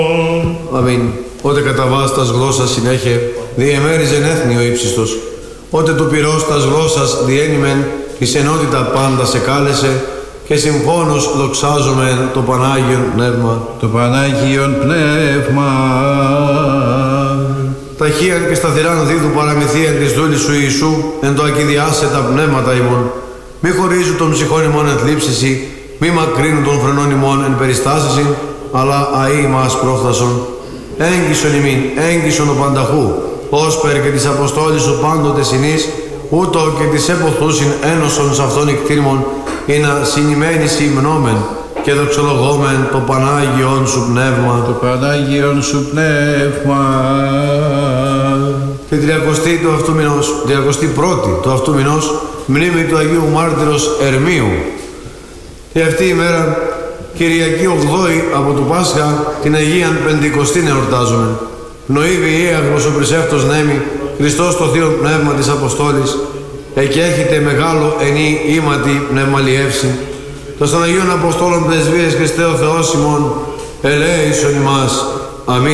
Αμήν. Ότε κατά βάστας γλώσσας συνέχε, διεμέριζεν έθνη ο ύψιστος. Ότε του πυρός τας γλώσσας διένυμεν, εις ενότητα πάντα σε κάλεσε, και συμφώνως δοξάζομεν το Πανάγιον Πνεύμα. Το Πανάγιον Πνεύμα. Ταχύαν και σταθεράν δίδου παραμυθίαν της δούλης σου Ιησού, εν το ακηδιάσε τα πνεύματα ημών. Μη χωρίζουν των ψυχών ημών εν θλίψηση, μη μακρύνουν των φρενών ημών εν περιστάσιση, αλλά αεί μας πρόφθασον. Έγκυσον ημίν, έγκυσον ο πανταχού, όσπερ και της αποστόλης σου πάντοτε συνείς, ούτω και της εποθούσιν ένωσον σ' αυτόν εκτήρμον, ή να συνημένεις υμνόμεν και δοξολογόμεν το Πανάγιον σου Πνεύμα. Το Πανάγιον σου Πνεύμα. Τη 30η του αυτού μηνός, 31η του αυτού μηνός, μνήμη του Αγίου Μάρτυρος Ερμίου. Και αυτή η μέρα, Κυριακή 8η από του Πάσχα, την Αγίαν Πεντηκοστήν εορτάζουμε. Πνοήβη Ιέαγνος ο Πρισεύτος Νέμι, Χριστός το Θείο Πνεύμα της Αποστόλης, εκέχετε μεγάλο ενή ήματι πνευμαλιεύση. Τος των Αγίων Αποστόλων Πρεσβείες Χριστέ ο Θεός ημών, ελέησον ημάς. Αμήν.